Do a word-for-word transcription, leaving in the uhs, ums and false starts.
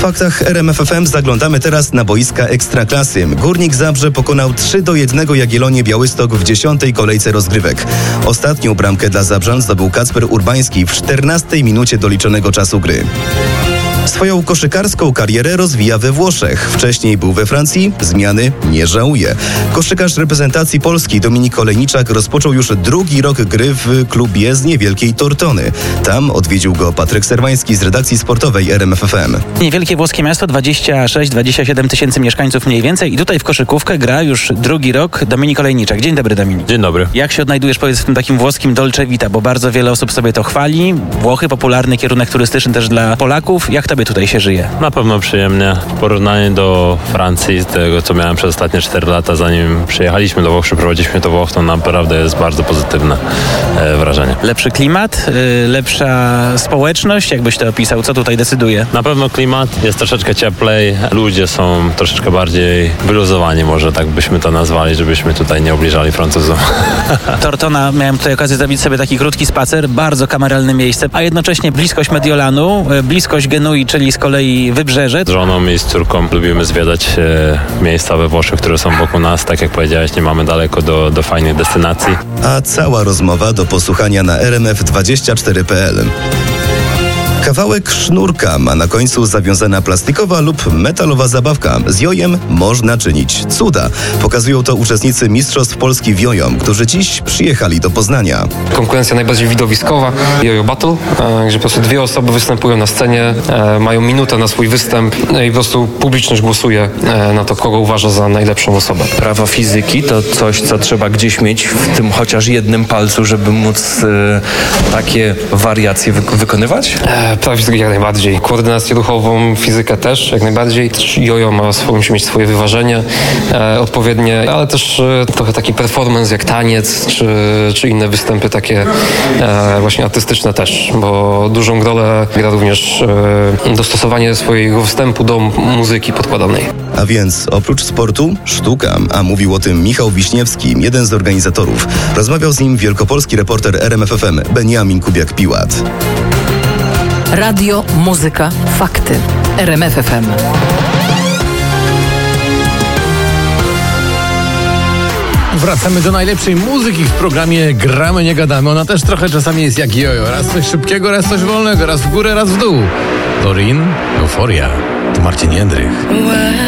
faktach R M F F M zaglądamy teraz na boiska Ekstraklasy. Górnik Zabrze pokonał trzy do jednego Jagiellonię Białystok w dziesiątej kolejce rozgrywek. Ostatnią bramkę dla Zabrzan zdobył Kacper Urbański w czternastej minucie doliczonego czasu gry. Swoją koszykarską karierę rozwija we Włoszech. Wcześniej był we Francji, zmiany nie żałuje. Koszykarz reprezentacji Polski Dominik Olejniczak rozpoczął już drugi rok gry w klubie z niewielkiej Tortony. Tam odwiedził go Patryk Serwański z redakcji sportowej R M F F M. Niewielkie włoskie miasto, dwadzieścia sześć dwadzieścia siedem tysięcy mieszkańców mniej więcej i tutaj w koszykówkę gra już drugi rok Dominik Olejniczak. Dzień dobry, Dominik. Dzień dobry. Jak się odnajdujesz, powiedz, w tym takim włoskim Dolce Vita, bo bardzo wiele osób sobie to chwali. Włochy, popularny kierunek turystyczny też dla Polaków. Jak tobie tutaj się żyje? Na pewno przyjemnie. W porównaniu do Francji, tego co miałem przez ostatnie cztery lata, zanim przyjechaliśmy do Włoch, przyprowadziliśmy do Włoch, to naprawdę jest bardzo pozytywne e, wrażenie. Lepszy klimat, y, lepsza społeczność, jakbyś to opisał? Co tutaj decyduje? Na pewno klimat, jest troszeczkę cieplej, ludzie są troszeczkę bardziej wyluzowani, może tak byśmy to nazwali, żebyśmy tutaj nie obliżali Francuzom. Tortona, miałem tutaj okazję zrobić sobie taki krótki spacer, bardzo kameralne miejsce, a jednocześnie bliskość Mediolanu, y, bliskość Genui, czyli z kolei Wybrzeże. Z żoną i z córką lubimy zwiedzać e, miejsca we Włoszech, które są wokół nas. Tak jak powiedziałeś, nie mamy daleko do, do fajnych destynacji. A cała rozmowa do posłuchania na r m f dwadzieścia cztery kropka p l. Kawałek sznurka ma na końcu zawiązana plastikowa lub metalowa zabawka. Z jojem można czynić cuda. Pokazują to uczestnicy Mistrzostw Polski w jojo, którzy dziś przyjechali do Poznania. Konkurencja najbardziej widowiskowa, jojo battle, gdzie po prostu dwie osoby występują na scenie, mają minutę na swój występ i po prostu publiczność głosuje na to, kogo uważa za najlepszą osobę. Prawa fizyki to coś, co trzeba gdzieś mieć w tym chociaż jednym palcu, żeby móc e, takie wariacje wy- wykonywać? Prawa fizyki jak najbardziej. Koordynację ruchową, fizykę też jak najbardziej. Jojo ma swoje, musi mieć swoje wyważenie e, odpowiednie, ale też e, trochę taki performance jak taniec, czy, czy inne występy takie e, właśnie artystyczne też, bo dużą rolę gra również e, dostosowanie swojego wstępu do muzyki podkładanej. A więc oprócz sportu, sztuka, a mówił o tym Michał Wiśniewski, jeden z organizatorów. Rozmawiał z nim wielkopolski reporter R M F F M Beniamin Kubiak-Piłat. Radio, muzyka, fakty. R M F F M. Wracamy do najlepszej muzyki w programie Gramy, nie gadamy. Ona też trochę czasami jest jak jojo. Raz coś szybkiego, raz coś wolnego, raz w górę, raz w dół. Dorin, euforia. To Marcin Jędrych.